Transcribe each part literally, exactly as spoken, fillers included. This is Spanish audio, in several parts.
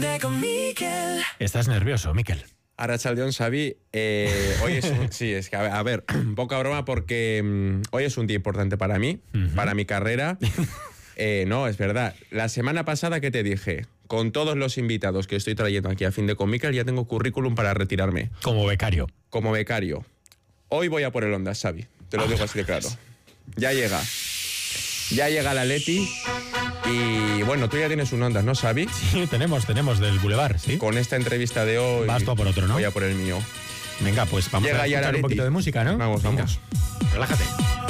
¿Estás nervioso, Miquel? Arratsaldeon, Xavi. Eh, hoy es un, sí, es que, a ver, a ver poca broma porque um, hoy es un día importante para mí, uh-huh. para mi carrera. Eh, no, es verdad. La semana pasada, ¿qué te dije? Con todos los invitados que estoy trayendo aquí a Fin de con Miquel, ya tengo currículum para retirarme. Como becario. Como becario. Hoy voy a por el Ondas, Xavi. Te lo digo así de claro. Ya llega. Ya llega la Leti. Y bueno, tú ya tienes un Ondas, ¿no, Xavi? Sí, tenemos, tenemos del Boulevard, ¿sí? Con esta entrevista de hoy... Vas tú a por otro, ¿no? Voy a por el mío. Venga, pues vamos llega a escuchar un poquito de música, ¿no? Vamos, Venga. vamos. Relájate.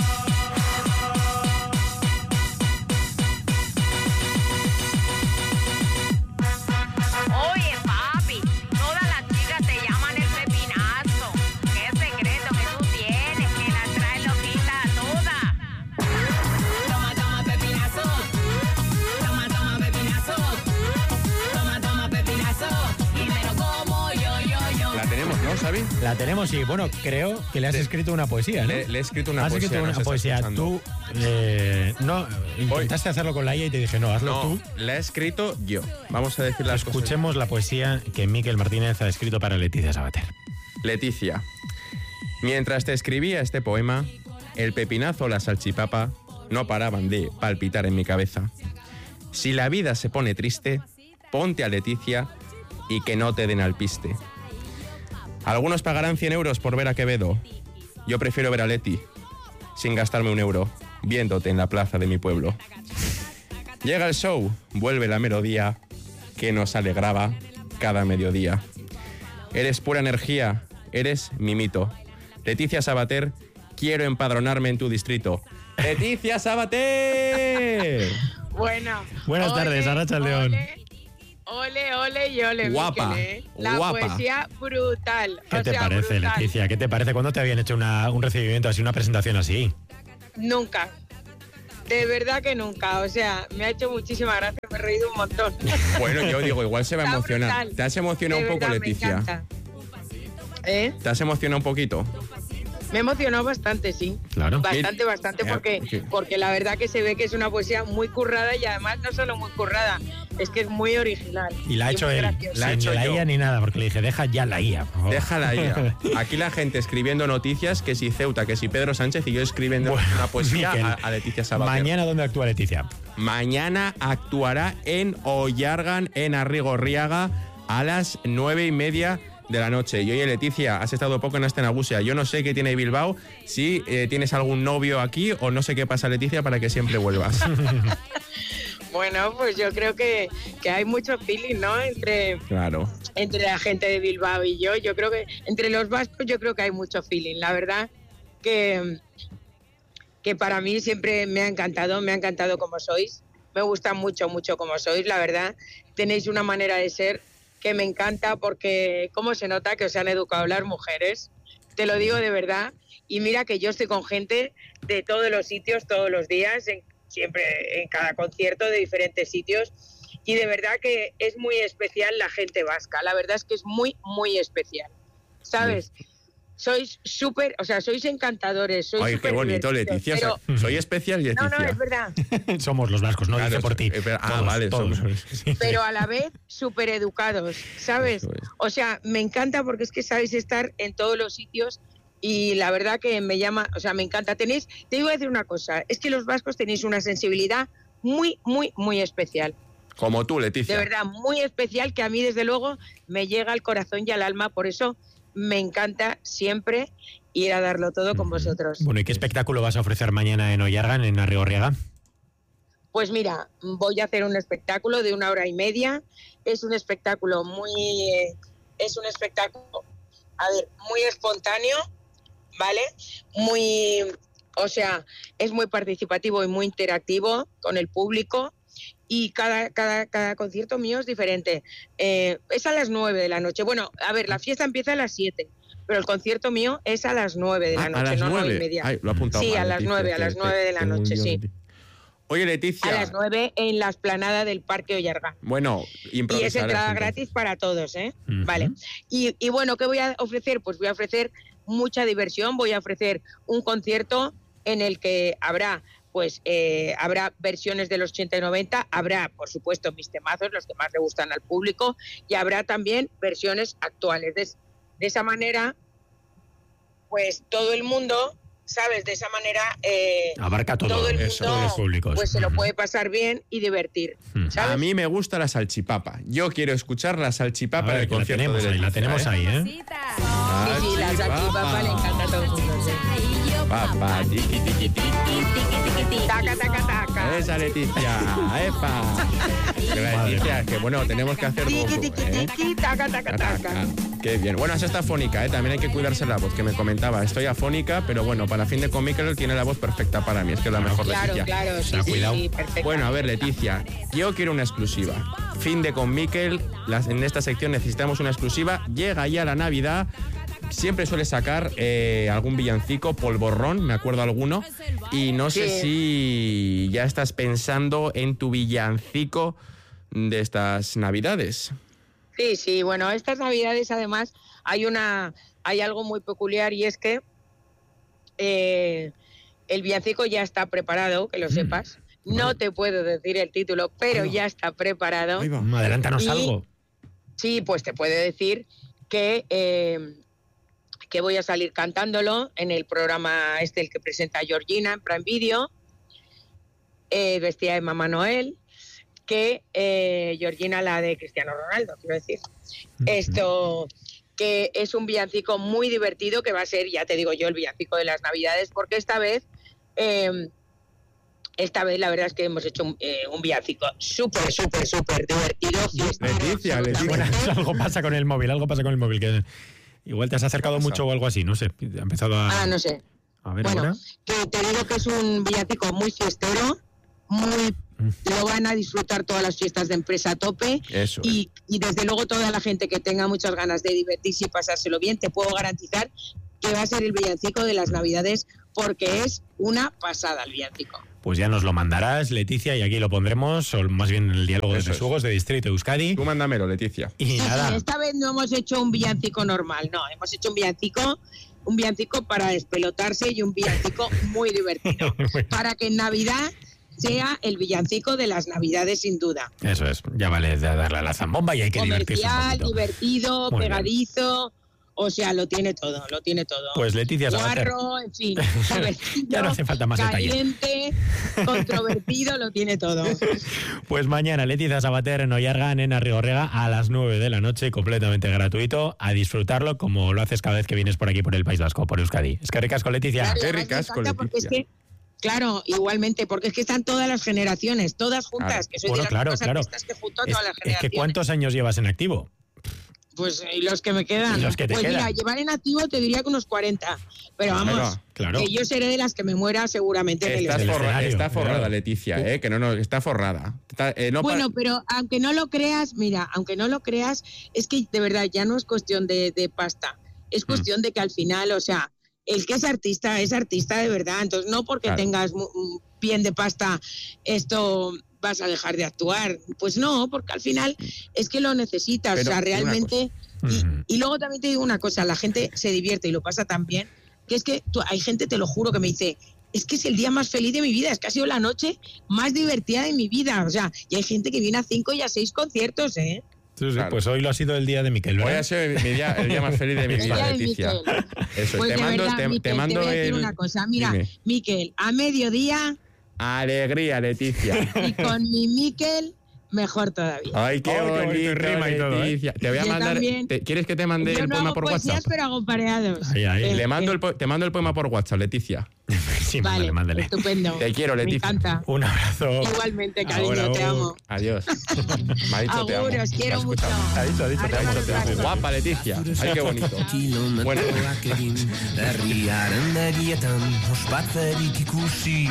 ¿Xavi? La tenemos y bueno, creo que le has le, escrito una poesía, ¿no? Le, le he escrito una has poesía. Escrito una no poesía. Tú eh, no intentaste Hoy. hacerlo con la I A y te dije, no, hazlo no, tú. La he escrito yo. Vamos a decir las Escuchemos cosas. la poesía que Miquel Martínez ha escrito para Leticia Sabater. Leticia, mientras te escribía este poema, el pepinazo o la salchipapa no paraban de palpitar en mi cabeza. Si la vida se pone triste, ponte a Leticia y que no te den al piste. Algunos pagarán cien euros por ver a Quevedo. Yo prefiero ver a Leti, sin gastarme un euro, viéndote en la plaza de mi pueblo. Llega el show, vuelve la melodía que nos alegraba cada mediodía. Eres pura energía, eres mi mito. Leticia Sabater, quiero empadronarme en tu distrito. ¡Leticia Sabater! Bueno. Buenas ole, tardes, Arratsaldeon. Ole, ole y ole, guapa, Miquel, ¿eh? La guapa. Poesía brutal. ¿Qué o te sea, parece, brutal. Leticia? ¿Qué te parece? ¿Cuándo te habían hecho una, un recibimiento así, una presentación así? Nunca. De verdad que nunca. O sea, me ha hecho muchísima gracia, me he reído un montón. Bueno, yo digo, igual se va a emocionar. Brutal. ¿Te has emocionado de un poco, verdad, Leticia? Me encanta. ¿Eh? ¿Te has emocionado un poquito? Me emocionó bastante, sí. Claro. Bastante, bastante, porque, porque la verdad que se ve que es una poesía muy currada y además no solo muy currada, es que es muy original. Y la ha hecho él, la ha hecho ni la yo. I A ni nada, porque le dije, deja ya la I A. Por favor. Deja la I A. Aquí la gente escribiendo noticias, que si Ceuta, que si Pedro Sánchez, y yo escribiendo bueno, una poesía Miquel, a, a Leticia Sabater. Mañana, ¿dónde actúa Leticia? Mañana actuará en Ollargan, en Arrigorriaga, a las nueve y media de la noche. Y oye, Leticia, has estado poco en Astenagusia. Yo no sé qué tiene Bilbao, si eh, tienes algún novio aquí o no sé qué pasa, Leticia, para que siempre vuelvas. Bueno, pues yo creo que, que hay mucho feeling, ¿no? Entre, claro. entre la gente de Bilbao y yo. Yo creo que entre los vascos yo creo que hay mucho feeling. La verdad que, que para mí siempre me ha encantado, me ha encantado como sois. Me gusta mucho, mucho como sois, la verdad. Tenéis una manera de ser que me encanta porque cómo se nota que os han educado las mujeres, te lo digo de verdad, y mira que yo estoy con gente de todos los sitios, todos los días, en, siempre en cada concierto de diferentes sitios, y de verdad que es muy especial la gente vasca, la verdad es que es muy, muy especial, ¿sabes? Sí. Sois súper, o sea, sois encantadores. Sois Ay, qué bonito, Leticia. Pero... Soy especial, Leticia. No, no, es verdad. Somos los vascos, no claro, dice por ti. Es, ah, todos, vale. Todos. Somos... Sí. Pero a la vez súper educados, ¿sabes? O sea, me encanta porque es que sabéis estar en todos los sitios y la verdad que me llama, o sea, me encanta. Tenéis, te iba a decir una cosa, es que los vascos tenéis una sensibilidad muy, muy, muy especial. Como tú, Leticia. De verdad, muy especial, que a mí desde luego me llega al corazón y al alma, por eso me encanta siempre ir a darlo todo con vosotros. Bueno, ¿y qué espectáculo vas a ofrecer mañana en Ollargan, en Arrigorriaga? Pues mira, voy a hacer un espectáculo de una hora y media. Es un espectáculo muy... Eh, es un espectáculo, a ver, muy espontáneo, ¿vale? Muy... O sea, es muy participativo y muy interactivo con el público. Y cada, cada, cada concierto mío es diferente. Eh, es a las nueve de la noche. Bueno, a ver, la fiesta empieza a las siete, pero el concierto mío es a las nueve de la ah, noche, a las no nueve nueve y media. Ay, lo he apuntado sí, mal, a las Leticia, nueve, a las nueve de la noche, sí. Oye, Leticia. A las nueve en la explanada del Parque Ollargan. Bueno, y es entrada gratis para todos, ¿eh? Uh-huh. Vale. Y, y bueno, ¿qué voy a ofrecer? Pues voy a ofrecer mucha diversión, voy a ofrecer un concierto en el que habrá pues eh, habrá versiones de los ochenta y noventa, habrá, por supuesto, mis temazos, los que más le gustan al público, y habrá también versiones actuales. De, de esa manera, pues todo el mundo, ¿sabes? De esa manera... Eh, abarca todo, todo el mundo, eso, todos los públicos. Pues se uh-huh. lo puede pasar bien y divertir, ¿sabes? A mí me gusta la salchipapa. Yo quiero escuchar la salchipapa del concierto la tenemos, de ahí, la tenemos ahí, ¿eh? Sí, sí, la salchipapa le encanta a todo el mundo. Sí. Papa, tiqui, tiqui, tiqui. Taca, taca, taca. Esa Leticia, epa. Que la Leticia, que bueno, tenemos que hacer Tiki, poco, tiki, ¿eh? tiki, taca, taca, taca. Qué bien. Bueno, esa está afónica, ¿eh? También hay que cuidarse la voz, que me comentaba. Estoy afónica, pero bueno, para fin de con Miquel tiene la voz perfecta para mí. Es que es la mejor Claro, Leticia. claro, sí, ha sí, cuidado. sí, perfecto. Bueno, a ver, Leticia, yo quiero una exclusiva. Fin de con Miquel, las, en esta sección necesitamos una exclusiva. Llega ya la Navidad. Siempre suele sacar eh, algún villancico, polvorrón, me acuerdo alguno. Y no sé Sí. si ya estás pensando en tu villancico de estas Navidades. Sí, sí, bueno, estas Navidades además hay una hay algo muy peculiar y es que eh, el villancico ya está preparado, que lo Mm, sepas. No vale. te puedo decir el título, pero Ahí va. ya está preparado. Ahí va. Adelántanos Y- algo. Sí, pues te puede decir que, eh, que voy a salir cantándolo en el programa este el que presenta Georgina en Prime Video, eh, vestida de Mamá Noel, que eh, Georgina, la de Cristiano Ronaldo, quiero decir. Esto, que es un villancico muy divertido, que va a ser, ya te digo yo, el villancico de las Navidades, porque esta vez... Eh, Esta vez la verdad es que hemos hecho un, eh, un villancico súper, súper, súper divertido. fiestero, Leticia, absolutamente. Leticia. Bueno, algo pasa con el móvil, algo pasa con el móvil. Que igual te has acercado ¿Qué ha mucho o algo así, no sé. Ha empezado a... Ah, no sé. A ver, Bueno, ahora. que te digo que es un villancico muy fiestero, muy... Lo van a disfrutar todas las fiestas de empresa a tope. Eso es. Y, y desde luego toda la gente que tenga muchas ganas de divertirse y pasárselo bien, te puedo garantizar que va a ser el villancico de las Navidades, porque es una pasada el villancico. Pues ya nos lo mandarás, Leticia, y aquí lo pondremos, o más bien en el diálogo de Eso es. Besugos de Distrito Euskadi. Tú mándamelo, Leticia. Y Sí, sí, nada, esta vez no hemos hecho un villancico normal, no, hemos hecho un villancico, un villancico para despelotarse y un villancico muy divertido, para que en Navidad sea el villancico de las Navidades sin duda. eso es, ya vale de darle a la zambomba y hay que divertirse un Comercial, poquito. divertido, Muy bien. pegadizo, o sea, lo tiene todo, lo tiene todo. Pues Leticia Sabater. Guarro, en fin, divertido, Ya no hace falta más detalle. caliente, controvertido, lo tiene todo. Pues mañana Leticia Sabater en Oyargan, en Arrigorriaga, a las nueve de la noche, completamente gratuito, a disfrutarlo como lo haces cada vez que vienes por aquí por el País Vasco, por Euskadi. Es que ricasco, Leticia. Claro, y Qué además me ricasco, encanta porque es Leticia. que, claro, igualmente, porque es que están todas las generaciones, todas juntas, Claro. que soy Bueno, de las claro, pocas claro. artistas que junto a Es, todas las es generaciones. que ¿cuántos años llevas en activo? Pues y los que me quedan. Y los que te pues quedan. mira, llevar en activo te diría que unos cuarenta. Pero Claro, vamos, claro. que yo seré de las que me muera seguramente. en el Está, del forra- escenario, está forrada, claro. Leticia, ¿eh? Que no, no, está forrada. Está, eh, no Bueno, pa- pero aunque no lo creas, mira, aunque no lo creas, es que de verdad ya no es cuestión de, de pasta, es cuestión de que al final, o sea, el que es artista es artista de verdad, entonces no porque Claro. tengas mu- un bien de pasta esto vas a dejar de actuar, pues no, porque al final es que lo necesitas, Pero, o sea, y una realmente, y, Ujú. y luego también te digo una cosa, la gente se divierte y lo pasa tan bien, que es que tú- hay gente, te lo juro, que me dice, es que es el día más feliz de mi vida, es que ha sido la noche más divertida de mi vida, o sea, y hay gente que viene a cinco y a seis conciertos, ¿eh? Sí, sí, Claro. Pues hoy lo ha sido el día de Miquel, Voy ¿verdad? a ser mi día, el día más feliz de mi El vida, día de Leticia. Miquel. Eso, Pues te de mando, verdad, te, Miquel, te mando te voy a decir el... una cosa, mira, Dime. Miquel, a mediodía Alegría, Leticia. y con mi Miquel, mejor todavía. Ay, qué Ay, qué bonito, bonito, y rima y todo, ¿eh? Leticia. Te voy a Yo mandar... también. te- ¿Quieres que te mande Yo el no poema hago por poesías, WhatsApp? pero hago pareados. Ahí, ahí. Eh, Le mando eh, el po- te mando el poema por WhatsApp, Leticia. Sí, Vale, mándale, mándale. estupendo. Te quiero, Me Leticia. encanta. Un abrazo. Igualmente, cariño, Ahora, te amo. Adiós. Me ha dicho te amo. Agur, os Me quiero has mucho. escuchado. Ha dicho, ha dicho, te Arriba amo, los te amo. brazos. Guapa, Leticia. Ay, qué bonito. Bueno, Herriaren begietan ospatzerik ikusi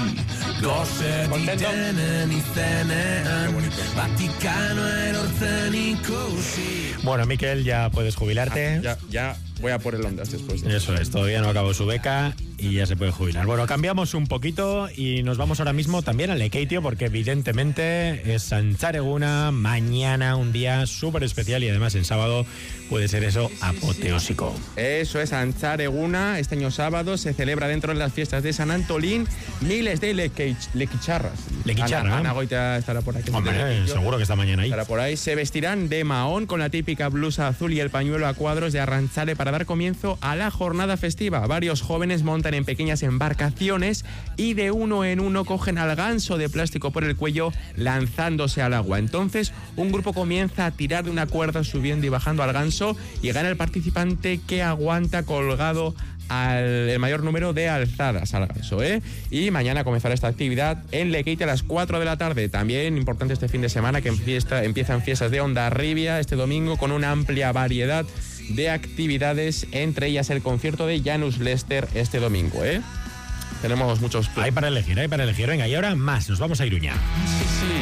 Gozetitenen izenean Vatikanoa erortzen ikusi Bueno, Miquel, ya puedes jubilarte. ya, ya voy a por el Ondas después. De Eso es, todavía no acabó su beca y ya se puede jubilar. Bueno, cambiamos un poquito y nos vamos ahora mismo también al Lekeitio, porque evidentemente es Santxareguna, mañana un día súper especial y además en sábado puede ser eso apoteósico. Eso es, Santxareguna. Este año sábado se celebra dentro de las fiestas de San Antolín miles de lequich, lequicharras. Lequicharra. Ana, Ana Goita estará por aquí. Hombre, seguro que está mañana ahí. Estará por ahí. Se vestirán de mahón con la típica blusa azul y el pañuelo a cuadros de Arrantzale para dar comienzo a la jornada festiva. Varios jóvenes montan en pequeñas embarcaciones y de uno en uno cogen al ganso de plástico por el cuello lanzándose al agua. Entonces un grupo comienza a tirar de una cuerda subiendo y bajando al ganso y gana el participante que aguanta colgado al el mayor número de alzadas al ganso, ¿eh? Y mañana comenzará esta actividad en Lekeitio a las cuatro de la tarde. También importante este fin de semana que empieza, empiezan fiestas de Hondarribia este domingo con una amplia variedad de actividades, entre ellas el concierto de Janus Lester este domingo, ¿eh? Tenemos muchos planes. Hay para elegir, hay para elegir. Venga, y ahora más, nos vamos a Iruña. Sí, sí.